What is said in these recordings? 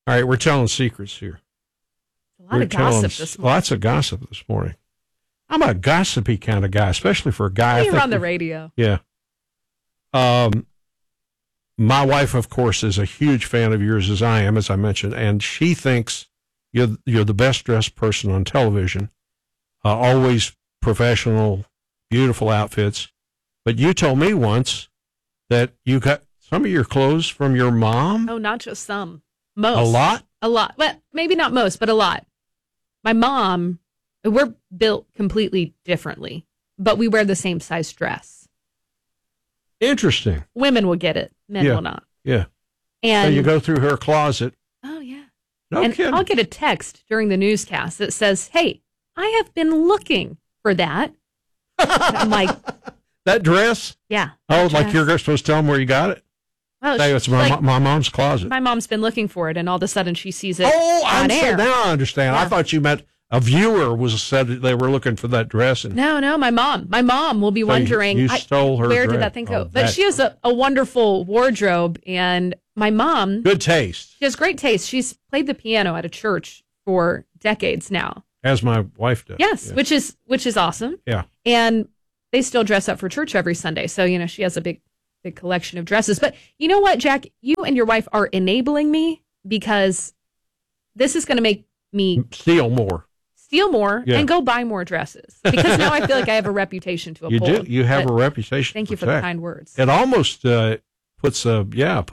All right, we're telling secrets here. A lot of gossip this morning. Lots of gossip this morning. I'm a gossipy kind of guy, especially for a guy. You're on the radio. Yeah. My wife, of course, is a huge fan of yours, as I am, as I mentioned, and she thinks you're the best dressed person on television. Always professional, beautiful outfits. But you told me once that you got some of your clothes from your mom. Oh, not just some. Most. A lot? A lot. Well, maybe not most, but a lot. My mom, we're built completely differently, but we wear the same size dress. Interesting. Women will get it. Men will not. Yeah. And so you go through her closet. Oh, yeah. No kidding. I'll get a text during the newscast that says, hey, I have been looking for that. I'm like, that dress? Yeah. Oh, like you're supposed to tell them where you got it? Well, hey, it's my mom's closet. My mom's been looking for it, and all of a sudden she sees it on air. Now I understand. Yeah. I thought you meant a viewer said that they were looking for that dress. And No, my mom. My mom will be wondering, you stole her where dress. did that thing go? But she has a wonderful wardrobe, and my mom... Good taste. She has great taste. She's played the piano at a church for decades now. As my wife does. Yes, yeah. which is awesome. Yeah. And they still dress up for church every Sunday. So, she has a big collection of dresses. But you know what, Jack? You and your wife are enabling me because this is going to make me... Steal more and go buy more dresses. Because now I feel like I have a reputation to uphold. You do. You have a reputation. Thank you for the kind words. It almost puts a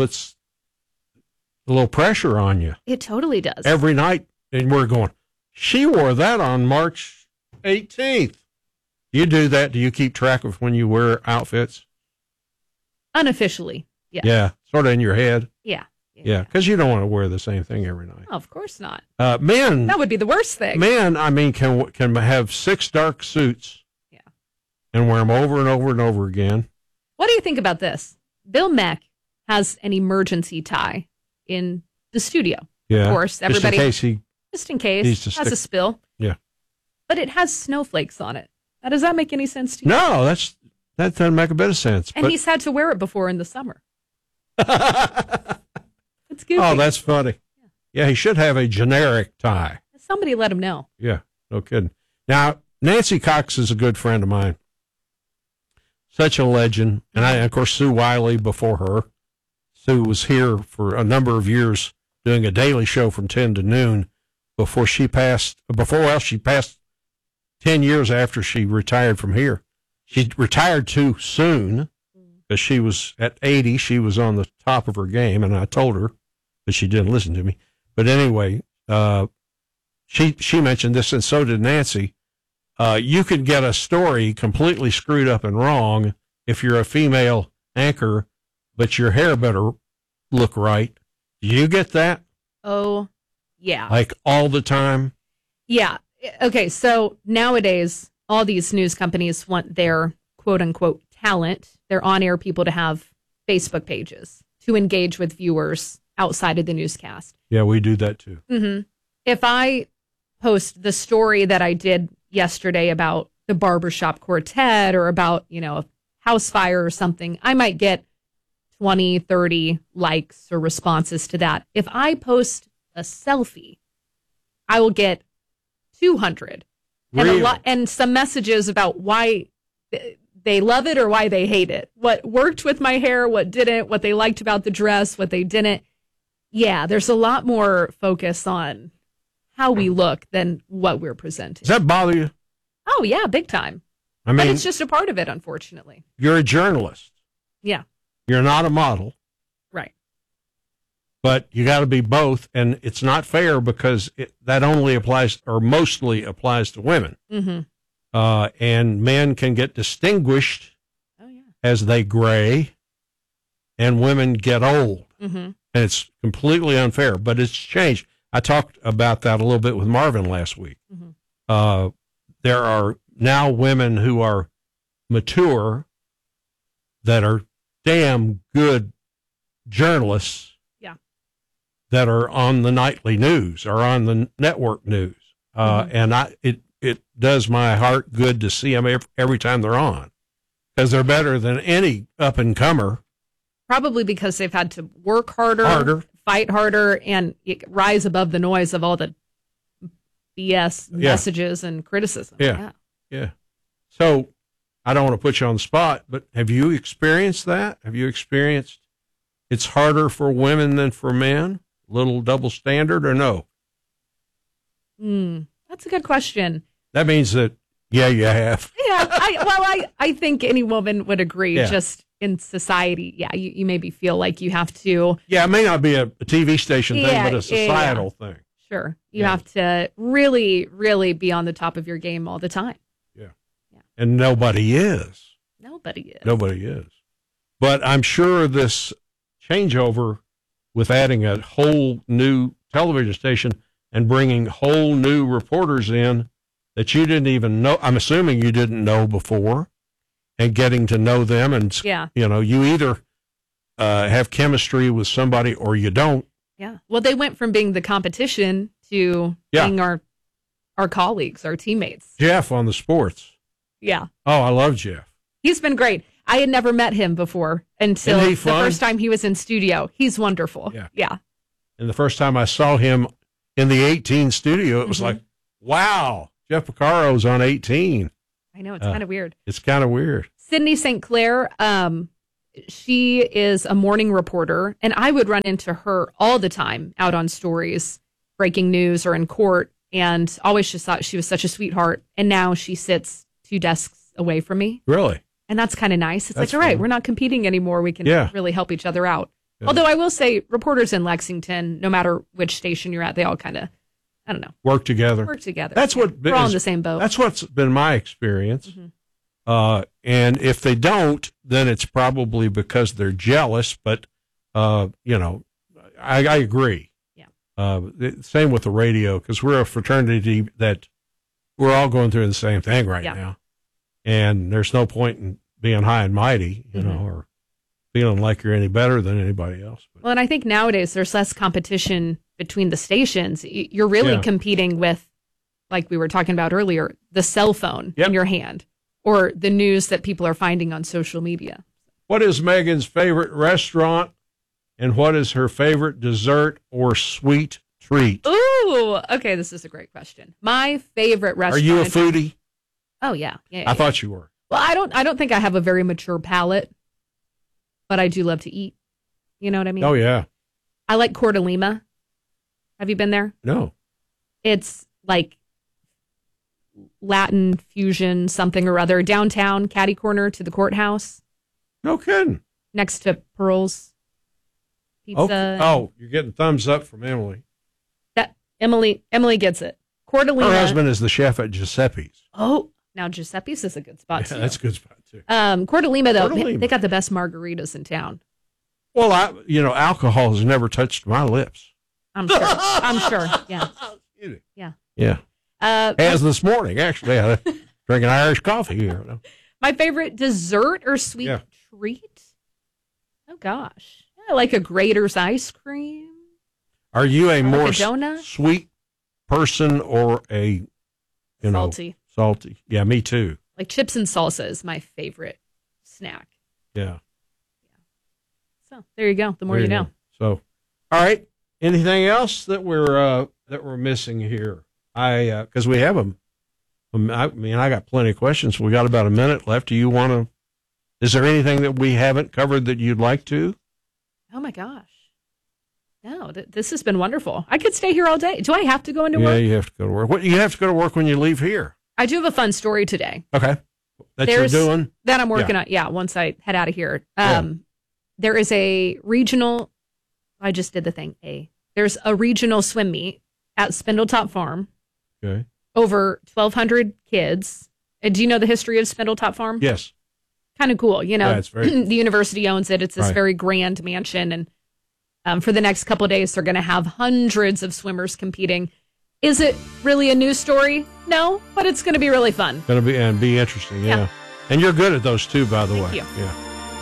little pressure on you. It totally does. Every night, and we're going, she wore that on March 18th. You do that? Do you keep track of when you wear outfits? Unofficially, yes. Yeah, sort of in your head. Yeah, because you don't want to wear the same thing every night. Oh, of course not. Men, that would be the worst thing. Men, I mean, can have 6 dark suits. Yeah, and wear them over and over and over again. What do you think about this? Bill Mack has an emergency tie in the studio. Yeah, of course, everybody just in case he has a spill. Yeah, but it has snowflakes on it. Now, does that make any sense to you? No, that doesn't make a bit of sense. And he's had to wear it before in the summer. It's goofy. Oh, that's funny. Yeah, he should have a generic tie. Somebody let him know. Yeah, no kidding. Now, Nancy Cox is a good friend of mine. Such a legend. And of course, Sue Wiley before her. Sue was here for a number of years doing a daily show from 10 to noon before she passed 10 years after she retired from here. She retired too soon because she was at 80. She was on the top of her game, and I told her, but she didn't listen to me. But anyway, she mentioned this, and so did Nancy. You could get a story completely screwed up and wrong if you're a female anchor, but your hair better look right. Do you get that? Oh, yeah. Like all the time? Yeah. Okay, so nowadays, all these news companies want their quote-unquote talent, their on-air people, to have Facebook pages to engage with viewers outside of the newscast. Yeah, we do that too. Mm-hmm. If I post the story that I did yesterday about the barbershop quartet or about, a house fire or something, I might get 20, 30 likes or responses to that. If I post a selfie, I will get 200 really? and some messages about why they love it or why they hate it. What worked with my hair, what didn't, what they liked about the dress, what they didn't. Yeah, there's a lot more focus on how we look than what we're presenting. Does that bother you? Oh, yeah, big time. I mean, but it's just a part of it, unfortunately. You're a journalist. Yeah. You're not a model. Right. But you got to be both, and it's not fair because that only applies, or mostly applies, to women. Mm-hmm. And men can get distinguished as they gray, and women get old. Mm-hmm. And it's completely unfair, but it's changed. I talked about that a little bit with Marvin last week. Mm-hmm. There are now women who are mature that are damn good journalists that are on the nightly news or on the network news. And it does my heart good to see them every time they're on because they're better than any up and comer. Probably because they've had to work harder fight harder and rise above the noise of all the BS messages and criticism. Yeah. So I don't want to put you on the spot, but have you experienced that? Have you experienced it's harder for women than for men? Little double standard or no? That's a good question. That means that, yeah, you have. Yeah, I think any woman would agree. Yeah. Just in society, you maybe feel like you have to. Yeah, it may not be a TV station thing, but a societal thing. Sure. You have to really, really be on the top of your game all the time. Yeah. And nobody is. Nobody is. But I'm sure this changeover with adding a whole new television station and bringing whole new reporters in that you didn't even know, I'm assuming you didn't know before, and getting to know them. And, you either have chemistry with somebody or you don't. Yeah. Well, they went from being the competition to being our colleagues, our teammates. Jeff on the sports. Yeah. Oh, I love Jeff. He's been great. I had never met him before until the fun? first time he was in studio. He's wonderful. Yeah. And the first time I saw him in the 18 studio, it was like, wow, Jeff Piccaro's on 18. I know. It's kind of weird. It's kind of weird. Sydney St. Clair, she is a morning reporter, and I would run into her all the time out on stories, breaking news or in court, and always just thought she was such a sweetheart. And now she sits 2 desks away from me. Really? And that's kind of nice. It's That's like, all right, fun. we're not competing anymore. We can really help each other out. Yeah. Although I will say reporters in Lexington, no matter which station you're at, they all kind of, I don't know, Work together. That's what we're all in the same boat. That's what's been my experience. And if they don't, then it's probably because they're jealous. But, I agree. Yeah. Same with the radio, because we're a fraternity that we're all going through the same thing right now. And there's no point in being high and mighty, or feeling like you're any better than anybody else. But, well, and I think nowadays there's less competition between the stations. You're really competing with, like we were talking about earlier, the cell phone in your hand or the news that people are finding on social media. What is Megan's favorite restaurant, and what is her favorite dessert or sweet treat? Ooh, okay, this is a great question. My favorite restaurant. Are you a foodie? Oh, yeah. I thought you were. Well, I don't think I have a very mature palate, but I do love to eat. You know what I mean? Oh, yeah. I like Coeur d'Alema. Have you been there? No. It's like Latin fusion, something or other, downtown, catty corner to the courthouse. No kidding. Next to Pearl's Pizza. Okay. Oh, you're getting thumbs up from Emily. That Emily gets it. Coeur d'Alema. Her husband is the chef at Giuseppe's. Oh, now Giuseppe's is a good spot too. That's a good spot too. Coeur d'Alema, though, Coeur d'Alema. they got the best margaritas in town. Well, alcohol has never touched my lips. I'm sure. Yeah. Yeah. As this morning, actually, I was drinking Irish coffee here. My favorite dessert or sweet treat? Oh, gosh. I like a Grater's ice cream. Are you a more donut? Sweet person or a, Salty. Salty. Yeah, me too. Like chips and salsa is my favorite snack. Yeah. So there you go. The more you know. So, all right. Anything else that we're missing here? Because we have them. I got plenty of questions. We got about a minute left. Do you want to? Is there anything that we haven't covered that you'd like to? Oh my gosh. No, this has been wonderful. I could stay here all day. Do I have to go into work? Yeah, you have to go to work. What, you have to go to work when you leave here? I do have a fun story today. Okay. You're doing? That I'm working on. Yeah, once I head out of here. There is a regional, I just did the thing, there's a regional swim meet at Spindletop Farm. Okay. Over 1,200 kids. Do you know the history of Spindletop Farm? Yes. Kind of cool. It's very the university owns it. It's this very grand mansion. And for the next couple of days, they're going to have hundreds of swimmers competing. Is it really a news story? No, but it's going to be really fun. Going to be interesting, yeah. And you're good at those too, by the way. Thank you. Yeah.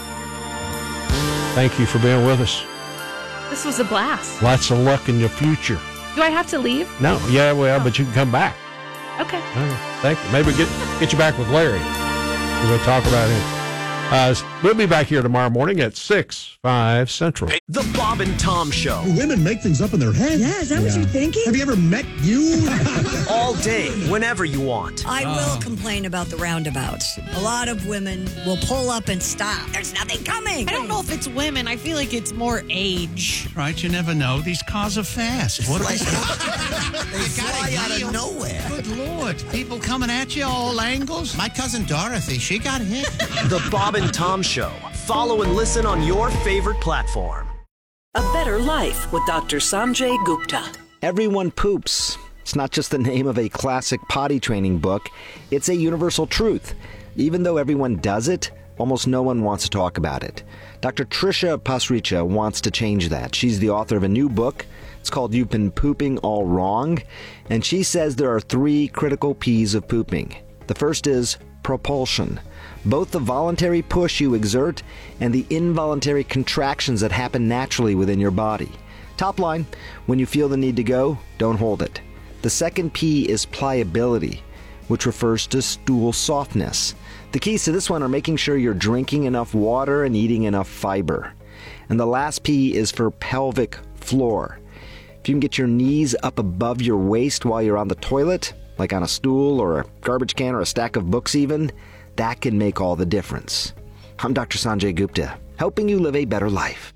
Thank you for being with us. This was a blast. Lots of luck in your future. Do I have to leave? No, but you can come back. Okay. Thank you. Maybe get you back with Larry. We're going to talk about him. We'll be back here tomorrow morning at 6, 5 Central. The Bob and Tom Show. Women make things up in their head. Yeah, is that what you're thinking? Have you ever met you? All day, whenever you want. I will complain about the roundabouts. A lot of women will pull up and stop. There's nothing coming. I don't know if it's women. I feel like it's more age. Right, you never know. These cars are fast. What are they? They fly out of nowhere. Good Lord. People coming at you all angles. My cousin Dorothy, she got hit. The Bob and Tom Show. Follow and listen on your favorite platform. A Better Life with Dr. Sanjay Gupta. Everyone poops. It's not just the name of a classic potty training book. It's a universal truth. Even though everyone does it, almost no one wants to talk about it. Dr. Trisha Pasricha wants to change that. She's the author of a new book. It's called You've Been Pooping All Wrong. And she says there are 3 critical P's of pooping. The first is propulsion. Both the voluntary push you exert and the involuntary contractions that happen naturally within your body. Top line, when you feel the need to go, don't hold it. The second P is pliability, which refers to stool softness. The keys to this one are making sure you're drinking enough water and eating enough fiber. And the last P is for pelvic floor. If you can get your knees up above your waist while you're on the toilet, like on a stool or a garbage can or a stack of books even, that can make all the difference. I'm Dr. Sanjay Gupta, helping you live a better life.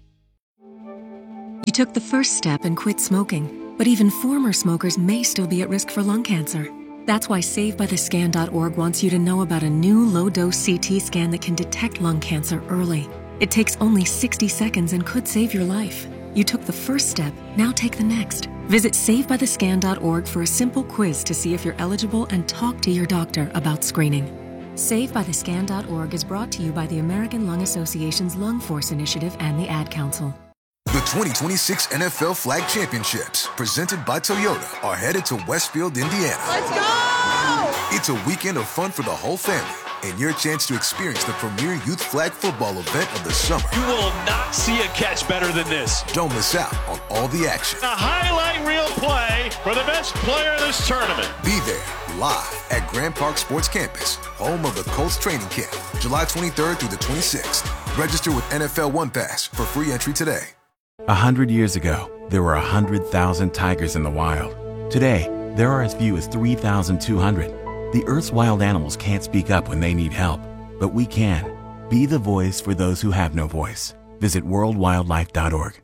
You took the first step and quit smoking, but even former smokers may still be at risk for lung cancer. That's why SaveByTheScan.org wants you to know about a new low-dose CT scan that can detect lung cancer early. It takes only 60 seconds and could save your life. You took the first step, now take the next. Visit SaveByTheScan.org for a simple quiz to see if you're eligible and talk to your doctor about screening. SaveByTheScan.org is brought to you by the American Lung Association's Lung Force Initiative and the Ad Council. The 2026 NFL Flag Championships, presented by Toyota, are headed to Westfield, Indiana. Let's go! It's a weekend of fun for the whole family and your chance to experience the premier youth flag football event of the summer. You will not see a catch better than this. Don't miss out on all the action. A highlight reel play for the best player of this tournament. Be there live at Grand Park Sports Campus, home of the Colts training camp, July 23rd through the 26th. Register with NFL One Pass for free entry today. 100 years ago, there were 100,000 tigers in the wild. Today, there are as few as 3,200. The Earth's wild animals can't speak up when they need help, but we can. Be the voice for those who have no voice. Visit worldwildlife.org.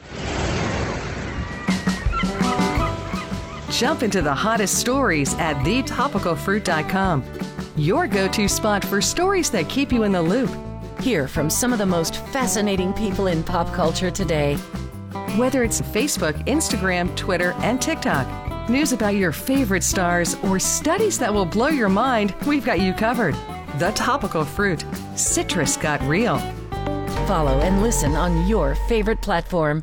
Jump into the hottest stories at thetopicalfruit.com. Your go-to spot for stories that keep you in the loop. Hear from some of the most fascinating people in pop culture today. Whether it's Facebook, Instagram, Twitter, and TikTok, news about your favorite stars, or studies that will blow your mind, we've got you covered. The Topical Fruit. Citrus got real. Follow and listen on your favorite platform.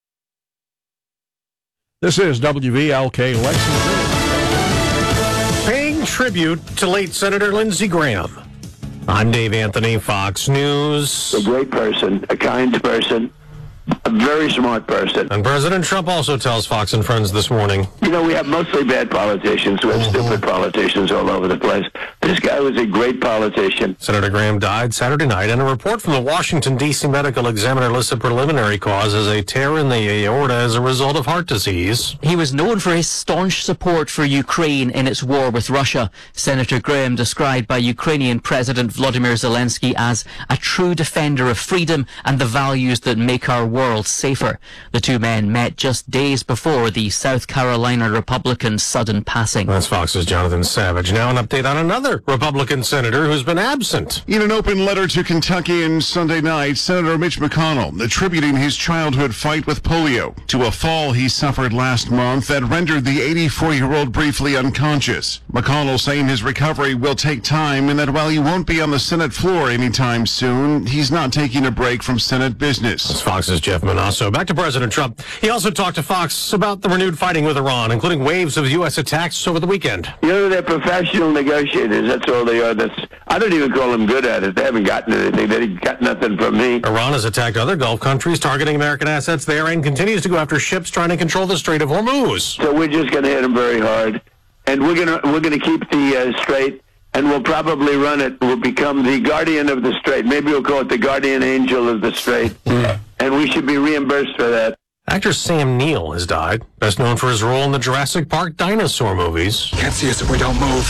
This is WVLK Lexington. Paying tribute to late Senator Lindsey Graham. I'm Dave Anthony, Fox News. A great person, a kind person, a very smart person. And President Trump also tells Fox and Friends this morning. You know, we have mostly bad politicians. We have stupid politicians all over the place. This guy was a great politician. Senator Graham died Saturday night, and a report from the Washington, D.C. Medical Examiner listed preliminary cause as a tear in the aorta as a result of heart disease. He was known for his staunch support for Ukraine in its war with Russia. Senator Graham, described by Ukrainian President Volodymyr Zelensky as a true defender of freedom and the values that make our world safer. The two men met just days before the South Carolina Republican's sudden passing. That's Fox's Jonathan Savage. Now an update on another Republican senator who's been absent. In an open letter to Kentuckians Sunday night, Senator Mitch McConnell attributing his childhood fight with polio to a fall he suffered last month that rendered the 84-year-old briefly unconscious. McConnell saying his recovery will take time and that while he won't be on the Senate floor anytime soon, he's not taking a break from Senate business. That's Fox's Jeff Manasso. Back to President Trump. He also talked to Fox about the renewed fighting with Iran, including waves of U.S. attacks over the weekend. You know, they're professional negotiators. That's all they are. I don't even call them good at it. They haven't gotten anything. They got nothing from me. Iran has attacked other Gulf countries, targeting American assets there, and continues to go after ships trying to control the Strait of Hormuz. So we're just going to hit them very hard, and we're going to keep the straight and we'll probably run it. We'll become the guardian of the strait. Maybe we'll call it the guardian angel of the strait. And we should be reimbursed for that. Actor Sam Neill has died, best known for his role in the Jurassic Park dinosaur movies. Can't see us if we don't move.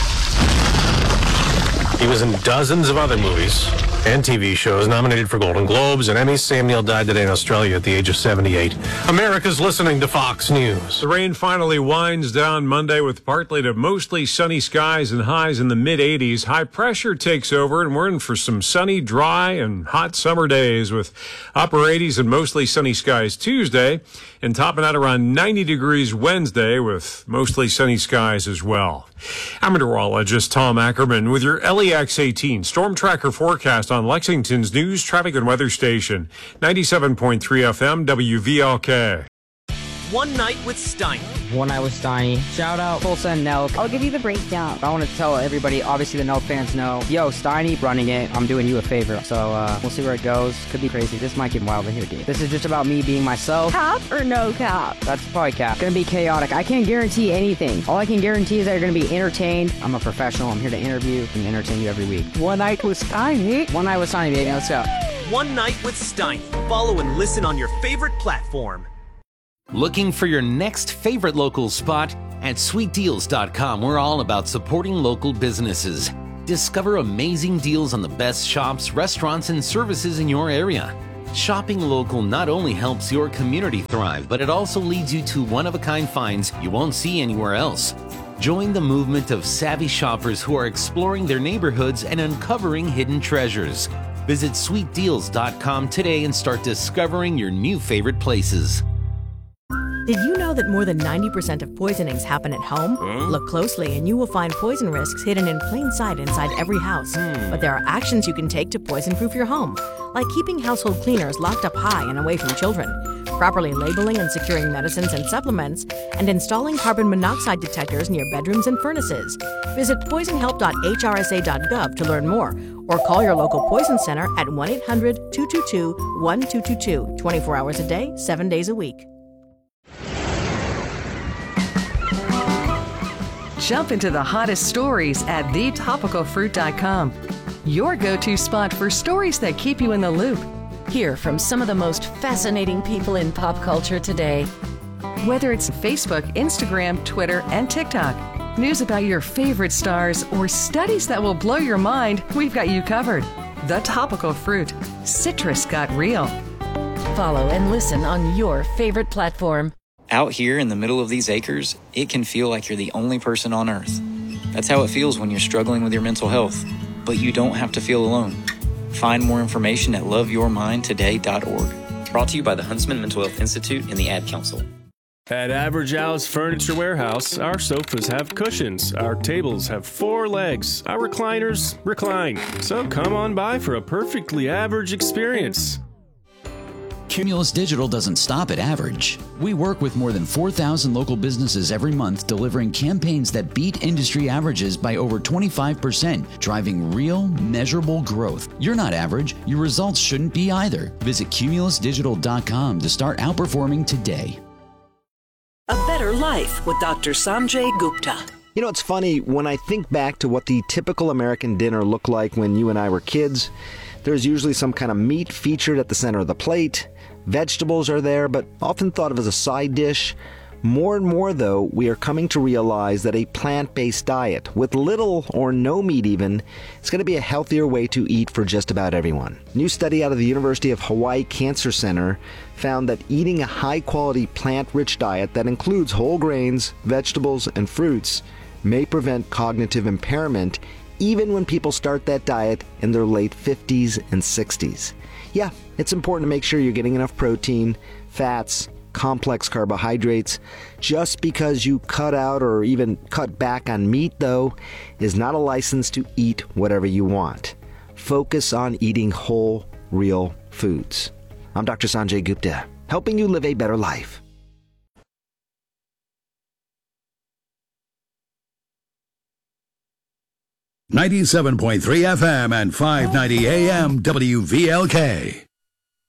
He was in dozens of other movies and TV shows nominated for Golden Globes and Emmys. Sam Neill died today in Australia at the age of 78. America's listening to Fox News. The rain finally winds down Monday with partly to mostly sunny skies and highs in the mid-80s. High pressure takes over, and we're in for some sunny, dry, and hot summer days with upper 80s and mostly sunny skies Tuesday, and topping out around 90 degrees Wednesday with mostly sunny skies as well. I'm meteorologist Tom Ackerman with your LEX 18 Storm Tracker forecast on Lexington's news, traffic, and weather station, 97.3 FM WVLK. One Night with Steiny. One Night with Steiny. Shout out Tulsa and Nelk. I'll give you the breakdown. I want to tell everybody, obviously the Nelk fans know, yo, Steiny running it. I'm doing you a favor. So we'll see where it goes. Could be crazy. This might get wild in here, dude. This is just about me being myself. Cap or no cap? That's probably cap. Gonna be chaotic. I can't guarantee anything. All I can guarantee is that you're gonna be entertained. I'm a professional. I'm here to interview and entertain you every week. One Night with Steiny. One Night with Steiny, baby. Let's go. One Night with Steiny. Follow and listen on your favorite platform. Looking for your next favorite local spot? At sweetdeals.com, we're all about supporting local businesses. Discover amazing deals on the best shops, restaurants, and services in your area. Shopping local not only helps your community thrive, but it also leads you to one-of-a-kind finds you won't see anywhere else. Join the movement of savvy shoppers who are exploring their neighborhoods and uncovering hidden treasures. Visit sweetdeals.com today and start discovering your new favorite places. Did you know that more than 90% of poisonings happen at home? Look closely and you will find poison risks hidden in plain sight inside every house. But there are actions you can take to poison-proof your home, like keeping household cleaners locked up high and away from children, properly labeling and securing medicines and supplements, and installing carbon monoxide detectors near bedrooms and furnaces. Visit poisonhelp.hrsa.gov to learn more, or call your local poison center at 1-800-222-1222, 24 hours a day, 7 days a week. Jump into the hottest stories at thetopicalfruit.com. Your go-to spot for stories that keep you in the loop. Hear from some of the most fascinating people in pop culture today. Whether it's Facebook, Instagram, Twitter, and TikTok, news about your favorite stars, or studies that will blow your mind, we've got you covered. The Topical Fruit. Citrus got real. Follow and listen on your favorite platform. Out here in the middle of these acres, it can feel like you're the only person on Earth. That's how it feels when you're struggling with your mental health. But you don't have to feel alone. Find more information at loveyourmindtoday.org. Brought to you by the Huntsman Mental Health Institute and the Ad Council. At Average Al's Furniture Warehouse, our sofas have cushions, our tables have 4 legs, our recliners recline. So come on by for a perfectly average experience. Cumulus Digital doesn't stop at average. We work with more than 4,000 local businesses every month, delivering campaigns that beat industry averages by over 25%, driving real, measurable growth. You're not average. Your results shouldn't be either. Visit cumulusdigital.com to start outperforming today. A Better Life with Dr. Sanjay Gupta. You know, it's funny, when I think back to what the typical American dinner looked like when you and I were kids, there's usually some kind of meat featured at the center of the plate. Vegetables are there, but often thought of as a side dish. More and more, though, we are coming to realize that a plant-based diet, with little or no meat even, is going to be a healthier way to eat for just about everyone. A new study out of the University of Hawaii Cancer Center found that eating a high-quality plant-rich diet that includes whole grains, vegetables, and fruits may prevent cognitive impairment even when people start that diet in their late 50s and 60s. Yeah, it's important to make sure you're getting enough protein, fats, complex carbohydrates. Just because you cut out or even cut back on meat, though, is not a license to eat whatever you want. Focus on eating whole, real foods. I'm Dr. Sanjay Gupta, helping you live a better life. .97.3 FM and 590 AM WVLK.